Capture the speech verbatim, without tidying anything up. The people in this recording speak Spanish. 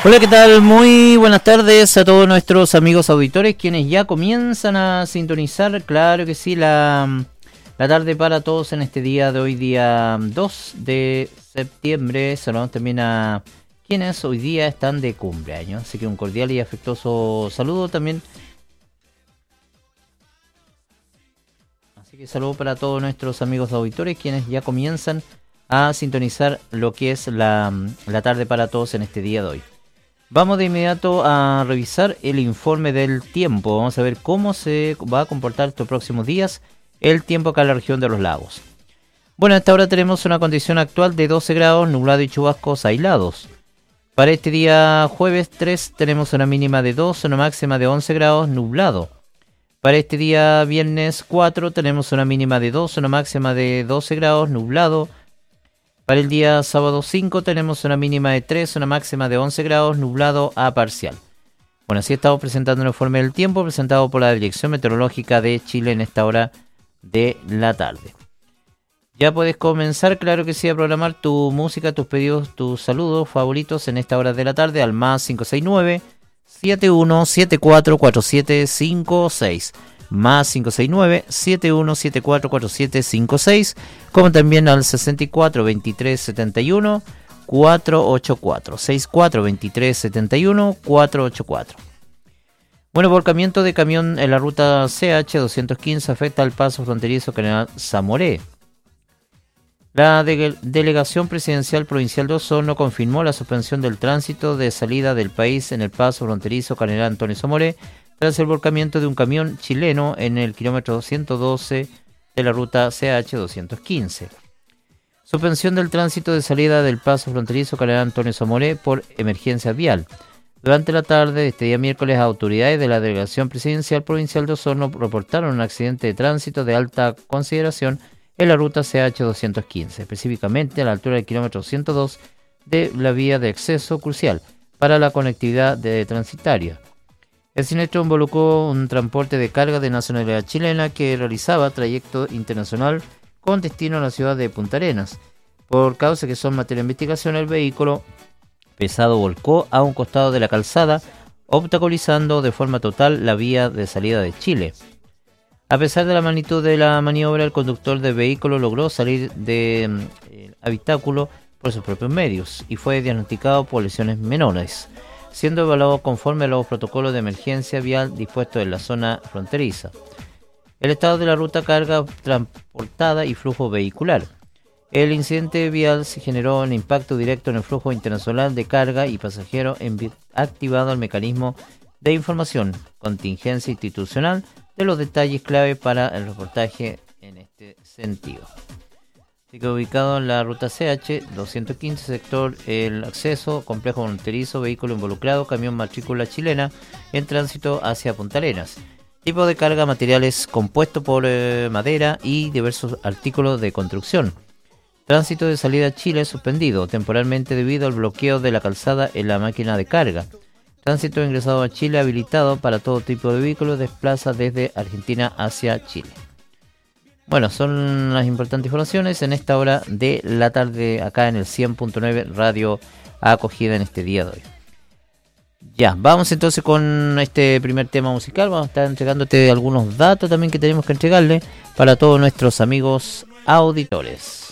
Hola, ¿qué tal? Muy buenas tardes a todos nuestros amigos auditores quienes ya comienzan a sintonizar, claro que sí, la, la tarde para todos en este día de hoy, día dos de septiembre. Saludamos también a quienes hoy día están de cumpleaños, así que un cordial y afectuoso saludo también. Así que saludo para todos nuestros amigos auditores quienes ya comienzan a sintonizar lo que es la, la tarde para todos en este día de hoy. Vamos de inmediato a revisar el informe del tiempo. Vamos a ver cómo se va a comportar estos próximos días el tiempo acá en la región de los lagos. Bueno, a esta hora tenemos una condición actual de doce grados, nublado y chubascos aislados. Para este día jueves tres tenemos una mínima de dos, una máxima de once grados, nublado. Para este día viernes cuatro tenemos una mínima de dos, una máxima de doce grados, nublado. Para el día sábado cinco tenemos una mínima de tres, una máxima de once grados, nublado a parcial. Bueno, así estamos presentando el informe del tiempo presentado por la Dirección Meteorológica de Chile en esta hora de la tarde. Ya puedes comenzar, claro que sí, a programar tu música, tus pedidos, tus saludos favoritos en esta hora de la tarde al más cinco seis nueve, siete uno siete cuatro, cuatro siete cinco seis. Más cinco seis nueve, siete uno siete cuatro, cuatro siete cinco seis, como también al sesenta y cuatro, veintitrés, setenta y uno, cuatrocientos ochenta y cuatro, sesenta y cuatro, veintitrés, setenta y uno, cuatrocientos ochenta y cuatro. Bueno, volcamiento de camión en la ruta C H doscientos quince afecta al paso fronterizo General Zamoré. La de- Delegación Presidencial Provincial de Osorno confirmó la suspensión del tránsito de salida del país en el paso fronterizo General Antonio Zamoré tras el volcamiento de un camión chileno en el kilómetro ciento doce de la ruta C H doscientos quince. Suspensión del tránsito de salida del paso fronterizo General Antonio Zamoré por emergencia vial. Durante la tarde de este día miércoles, autoridades de la Delegación Presidencial Provincial de Osorno reportaron un accidente de tránsito de alta consideración en la ruta C H doscientos quince, específicamente a la altura del kilómetro ciento dos de la vía de acceso crucial para la conectividad de transitaria. El siniestro involucró un transporte de carga de nacionalidad chilena que realizaba trayecto internacional con destino a la ciudad de Punta Arenas. Por causa que son materia de investigación, el vehículo pesado volcó a un costado de la calzada, obstaculizando de forma total la vía de salida de Chile. A pesar de la magnitud de la maniobra, el conductor del vehículo logró salir del eh, habitáculo por sus propios medios y fue diagnosticado por lesiones menores, siendo evaluado conforme a los protocolos de emergencia vial dispuestos en la zona fronteriza. El estado de la ruta, carga transportada y flujo vehicular. El incidente vial se generó un impacto directo en el flujo internacional de carga y pasajeros, activado el mecanismo de información contingencia institucional de los detalles clave para el reportaje en este sentido. Así que ubicado en la ruta C H doscientos quince, sector El Acceso, complejo fronterizo, vehículo involucrado, camión matrícula chilena en tránsito hacia Punta Arenas. Tipo de carga, materiales compuestos por eh, madera y diversos artículos de construcción. Tránsito de salida a Chile suspendido temporalmente debido al bloqueo de la calzada en la máquina de carga. Tránsito ingresado a Chile habilitado para todo tipo de vehículos, desplaza desde Argentina hacia Chile. Bueno, son las importantes informaciones en esta hora de la tarde acá en el cien punto nueve Radio Acogida en este día de hoy. Ya, vamos entonces con este primer tema musical. Vamos a estar entregándote algunos datos también que tenemos que entregarle para todos nuestros amigos auditores.